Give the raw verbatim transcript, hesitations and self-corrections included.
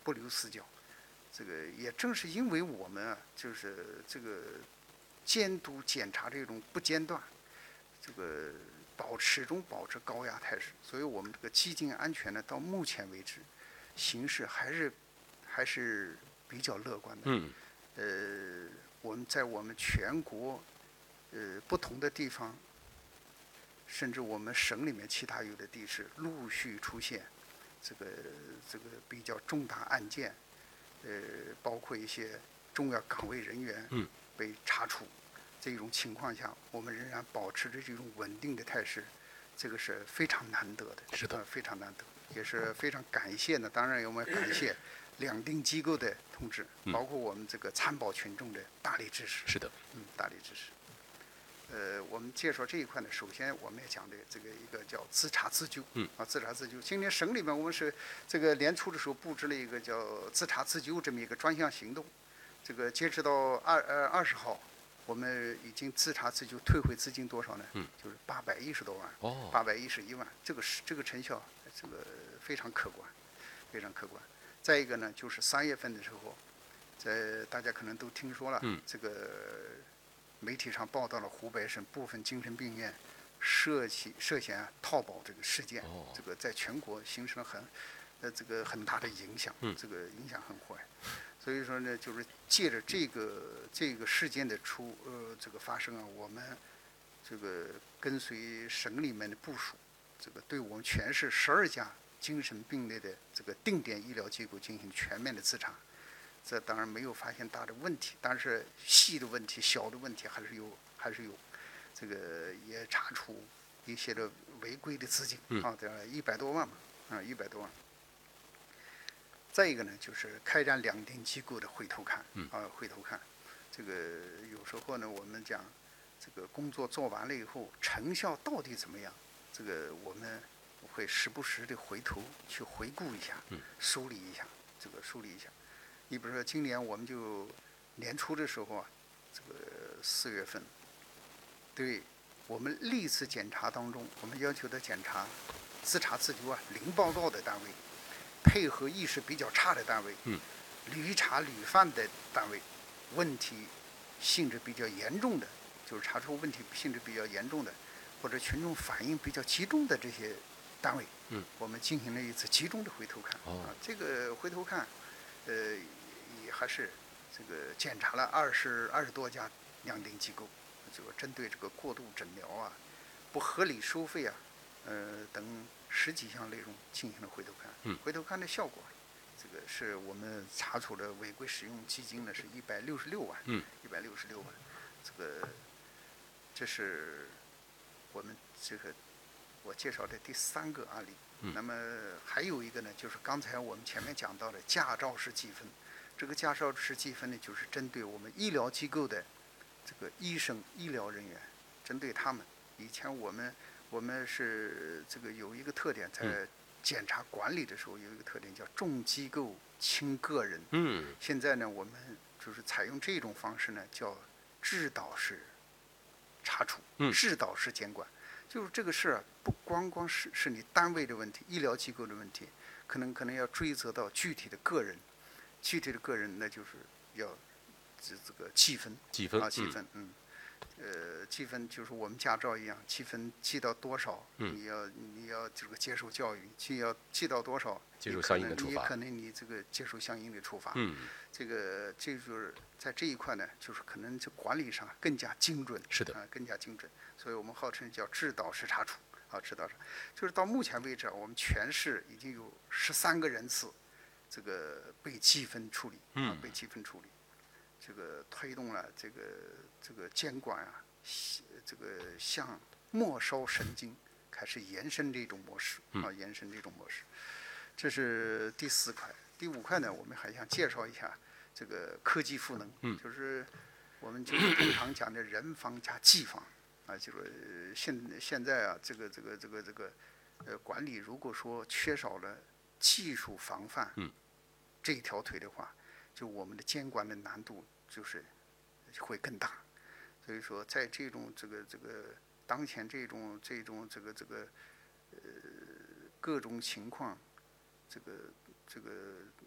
不留死角。这个也正是因为我们啊，就是这个监督检查这种不间断，这个保始终保持高压态势，所以我们这个基金安全呢，到目前为止，形势还是还是比较乐观的。 嗯。 呃，我们在我们全国呃不同的地方，甚至我们省里面其他有的地市陆续出现这个这个比较重大案件，呃，包括一些重要岗位人员被查处。这种情况下，我们仍然保持着这种稳定的态势，这个是非常难得的， 是的， 呃、非常难得，也是非常感谢呢。当然，我们感谢两定机构的同志，包括我们这个参保群众的大力支持。 是的， 嗯，大力支持。呃，我们介绍这一块呢，首先我们也讲的这个一个叫自查自救。 嗯。 啊，自查自救。今年省里面我们是这个年初的时候布置了一个叫自查自救这么一个专项行动，这个截止到二呃二十号。我们已经自查自救退回资金多少呢？ 嗯， 就是八百一十多万。 哦， 八百一十一万，这个是这个成效，这个非常可观，非常可观。再一个呢，就是三月份的时候，在大家可能都听说了， 嗯， 这个媒体上报道了湖北省部分精神病院涉起涉嫌套保这个事件， 哦， 这个在全国形成了很呃这个很大的影响， 嗯， 这个影响很坏。所以说呢，就是借着这个这个事件的出呃这个发生啊，我们这个跟随省里面的部署，这个对我们全市十二家精神病类的这个定点医疗机构进行全面的自查。这当然没有发现大的问题，但是细的问题、小的问题还是有，还是有。这个也查出一些的违规的资金啊，对吧？一百多万嘛，啊，一百多万。再一个呢，就是开展两定机构的回头看，啊，回头看，这个有时候呢，我们讲，这个工作做完了以后，成效到底怎么样？这个我们会时不时的回头去回顾一下，梳理一下，这个梳理一下。你比如说，今年我们就年初的时候啊，这个四月份，对我们历次检查当中，我们要求的检查自查自纠啊，零报告的单位。配合意识比较差的单位， 嗯， 屡查屡犯的单位，问题性质比较严重的，就是查出问题性质比较严重的，或者群众反应比较集中的这些单位， 嗯， 我们进行了一次集中的回头看。 哦、 啊，这个回头看，呃，也还是这个检查了二十二十多家量定机构，这个针对这个过度诊疗啊、不合理收费啊，呃等。十几项内容进行了回头看， 嗯， 回头看的效果，这个是我们查处的违规使用基金呢是一百六十六万， 嗯， 一百六十六万，这个这是我们这个我介绍的第三个案例。 嗯， 那么还有一个呢，就是刚才我们前面讲到的驾照式记分，这个驾照式记分呢，就是针对我们医疗机构的这个医生、医疗人员，针对他们，以前我们。我们是这个有一个特点，在检查管理的时候有一个特点叫重机构轻个人。 嗯。 现在呢，我们就是采用这种方式呢，叫指导式查处，指导式监管。就是这个事儿不光光是是你单位的问题、医疗机构的问题，可能可能要追责到具体的个人，具体的个人那就是要这这个记分， 记分啊，记分，嗯。呃，记分就是我们驾照一样，记分记到多少， 嗯、 你要你要这个接受教育，记要记到多少， 接受相应的处罚， 你可能你这个接受相应的处罚。 嗯， 这个这就是在这一块呢，就是可能这管理上更加精准。 是的， 啊、呃，更加精准，所以我们号称叫指导式查处，啊，指导式，就是到目前为止，我们全市已经有十三个人次，这个被记分处理，啊，被记分处理。这个推动了这个这个监管啊，这个向末梢神经开始延伸这种模式啊，延伸这种模式。这是第四块。第五块呢，我们还想介绍一下这个科技赋能， 嗯， 就是我们就是通常讲的人防加技防啊，就是现现在啊，这个这个这个这个呃管理，如果说缺少了技术防范， 嗯， 这一条腿的话，就我们的监管的难度就是会更大。所以说，在这种这个这个当前这种这种这个这个呃各种情况，这个这个